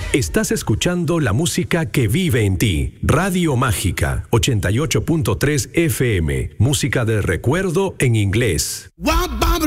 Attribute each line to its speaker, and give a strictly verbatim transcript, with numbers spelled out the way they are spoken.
Speaker 1: Estás escuchando la música que vive en ti. Radio Mágica, ochenta y ocho punto tres F M. Música del recuerdo en inglés.